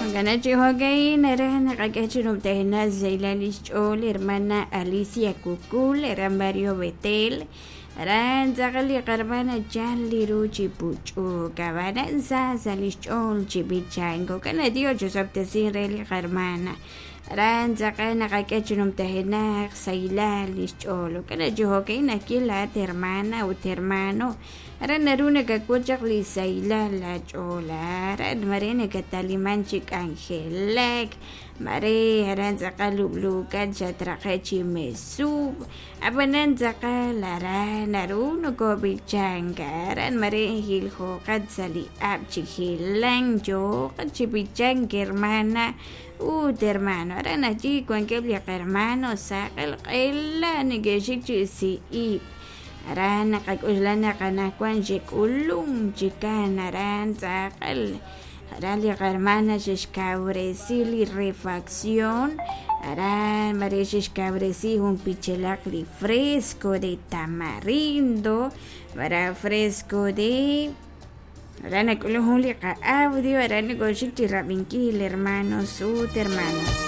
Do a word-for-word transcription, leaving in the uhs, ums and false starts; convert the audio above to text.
Ganachi Hogain, eran Rakachinum Tehena, Zailalish Ol, hermana Alicia Kukul, eran Mario Betel, eran Zagali Carvana, Jan Liruchi Puchu, Cabana, Zazalish Ol, Chibichango, Canadio, Joseph Tessin, Reli Hermana. Ran Zakana Rakachinum Tehena, Zailalish Ol, Canachi Hogain, aquí la hermana o hermano. Ran Naruna Kakuchak Lisaila la Chola, Ran Marina Catalimanchik Angelek, Mare, Ran Zakalu Lukan Chatrakechi Mesub, Abanan Zakalara, Naruno Gobichanga, Ran Mare Hilho Katsali Abchihilang Jo, Kachipichang hermana, Ud hermano, Ran allí con que hermano, Sakal Ella, Negeshichi si Ip. Aran nakakulana kanakwan jikulung jikan aran sakal aran li hermana shishkabresili refacción aran marishishkabresi un pichelacli fresco de tamarindo para fresco de aran nakulung li audio aran negoshiti rabinki hermanos sus hermanos.